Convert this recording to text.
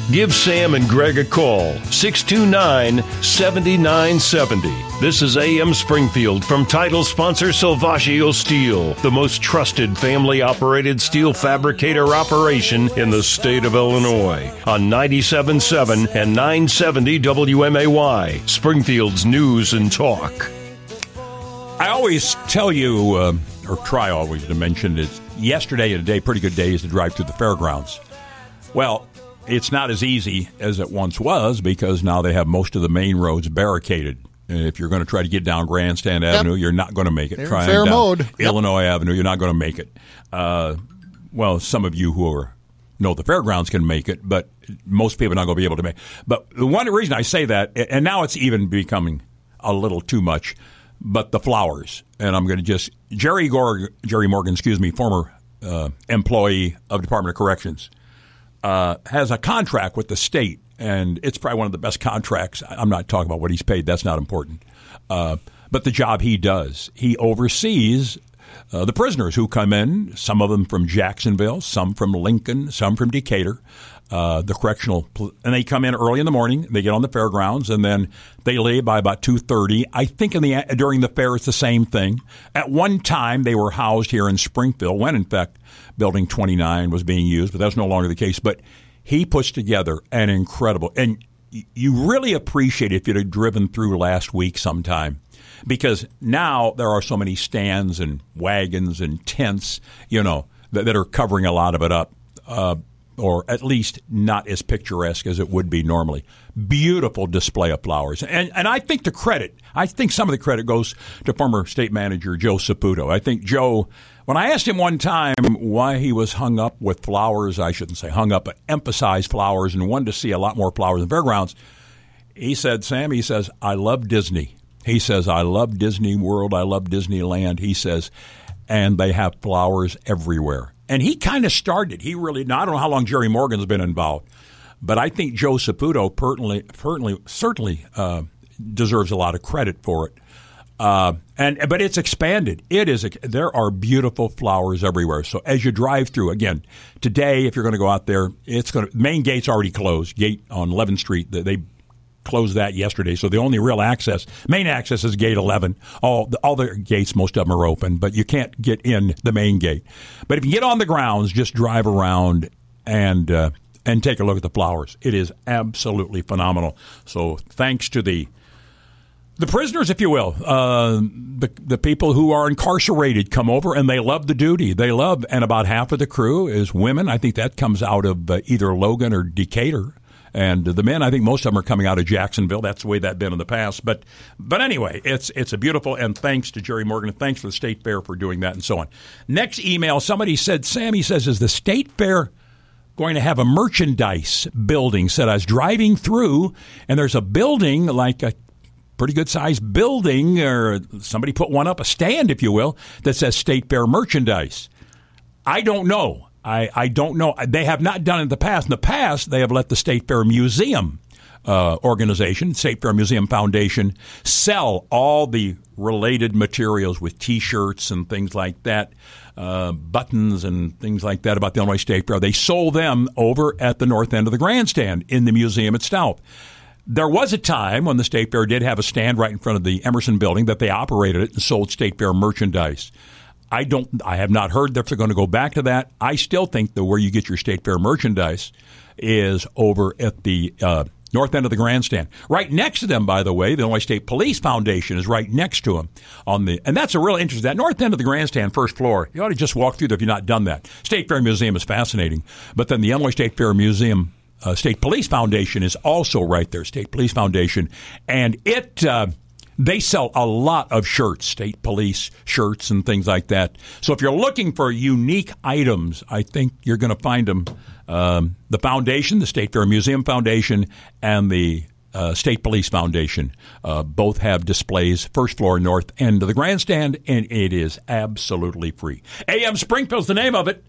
Give Sam and Greg a call, 629-7970. This is AM Springfield from title sponsor Salvaggio Steel, the most trusted family-operated steel fabricator operation in the state of Illinois, on 97.7 and 970 WMAY, Springfield's News and Talk. I always tell you, or try always to mention, is yesterday and today, pretty good days to drive through the fairgrounds. Well, it's not as easy as it once was because now they have most of the main roads barricaded. If you're going to try to get down Grandstand Avenue, you're not going to make it. Try fair mode. Illinois Avenue, you're not going to make it. Well, some of you who know the fairgrounds can make it, but most people are not going to be able to make it. But the one reason I say that, and now it's even becoming a little too much, but the flowers. And I'm going to just Jerry Morgan, former employee of Department of Corrections, has a contract with the state, and it's probably one of the best contracts. I'm not talking about what he's paid. That's not important. But the job he does, he oversees the prisoners who come in, some of them from Jacksonville, some from Lincoln, some from Decatur, the correctional, and they come in early in the morning. They get on the fairgrounds, and then they leave by about 2:30. I think during the fair, it's the same thing. At one time, they were housed here in Springfield when, in fact, Building 29 was being used, but that's no longer the case. But he puts together an incredible, and you really appreciate it if you'd have driven through last week sometime, because now there are so many stands and wagons and tents, that are covering a lot of it up. Or at least not as picturesque as it would be normally. Beautiful display of flowers. And I think some of the credit goes to former state manager Joe Saputo. I think Joe, when I asked him one time why he was hung up with flowers, I shouldn't say hung up, but emphasized flowers and wanted to see a lot more flowers in fairgrounds, he said, Sam, I love Disney. He says, I love Disney World. I love Disneyland. He says, and they have flowers everywhere. And he kind of started. Now, I don't know how long Jerry Morgan's been involved, but I think Joe Saputo certainly deserves a lot of credit for it. But it's expanded. There are beautiful flowers everywhere. So as you drive through, again, today, if you're going to go out there, main gate's already closed. Gate on 11th Street, they closed that yesterday, so the only real main access is gate 11. All the gates, most of them are open, but you can't get in the main gate. But if you get on the grounds, just drive around and take a look at the flowers. It is absolutely phenomenal. So thanks to the prisoners, if you will, the people who are incarcerated come over and they love the duty. And about half of the crew is women. I think that comes out of either Logan or Decatur. And the men, I think most of them are coming out of Jacksonville. That's the way that's been in the past. But anyway, it's a beautiful, and thanks to Jerry Morgan, and thanks for the State Fair for doing that and so on. Next email, somebody said, Sammy says, is the State Fair going to have a merchandise building? Said, I was driving through, and there's a building, like a pretty good-sized building, or somebody put one up, a stand, if you will, that says State Fair merchandise. I don't know. I don't know. They have not done it in the past. In the past, they have let the State Fair Museum organization, State Fair Museum Foundation, sell all the related materials with T-shirts and things like that, buttons and things like that about the Illinois State Fair. They sold them over at the north end of the grandstand in the museum itself. There was a time when the State Fair did have a stand right in front of the Emerson building that they operated it and sold State Fair merchandise. I have not heard that they're going to go back to that. I still think that where you get your State Fair merchandise is over at the north end of the grandstand. Right next to them, by the way, the Illinois State Police Foundation is right next to them. And that's a real interest. That north end of the grandstand, first floor, you ought to just walk through there if you've not done that. State Fair Museum is fascinating. But then the Illinois State Fair Museum State Police Foundation is also right there, State Police Foundation. And they sell a lot of shirts, state police shirts and things like that. So if you're looking for unique items, I think you're going to find them. The foundation, the State Fair Museum Foundation, and the State Police Foundation both have displays, first floor, north end of the grandstand, and it is absolutely free. AM Springfield's the name of it.